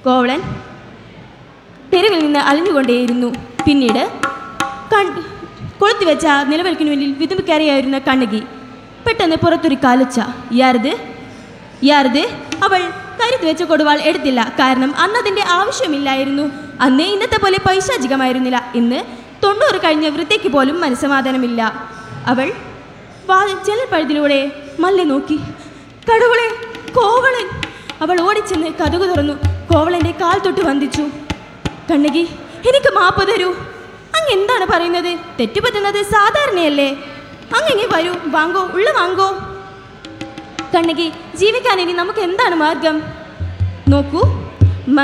കോവളൻ തെരുവിൽ നിന്ന് അലഞ്ഞുകൊണ്ടേയിരുന്നു. പിന്നീട് കൊളുത്തിവെച്ച നിലവിളക്കിന് മുന്നിൽ വിതുമ്പിക്കരയായിരുന്ന കണ്ണകി പെട്ടെന്ന് പുറത്തൊരു കാലൊച്ച. യാരത് അവൾ കരുതി വെച്ച കൊടുവാൾ എടുത്തില്ല. കാരണം അന്നതിൻ്റെ ആവശ്യമില്ലായിരുന്നു. അന്ന് ഇന്നത്തെ പോലെ പൈശാചികമായിരുന്നില്ല. ഇന്ന് 90 കഴിഞ്ഞ വൃദ്ധയ്ക്ക് പോലും മനസ്സമാധാനമില്ല. അവൾ ജനൽപ്പഴുതിലൂടെ മല്ലെ നോക്കി. കടവുളെ, കോവളൻ! അവൾ ഓടിച്ചെന്ന് കതകു തുറന്നു. കോവളൻ്റെ കാൽ തൊട്ട് വന്ദിച്ചു. കണ്ണകി, എനിക്ക് മാപ്പ് തരൂ. അങ്ങ് എന്താണ് പറയുന്നത്? തെറ്റുപറ്റുന്നത് സാധാരണയല്ലേ? അങ്ങനെ വരൂ, വാങ്ങോ, ഉള്ള വാങ്ങോ. കണ്ണകി, ജീവിക്കാൻ ഇനി നമുക്ക് എന്താണ് മാർഗം? നോക്കൂ,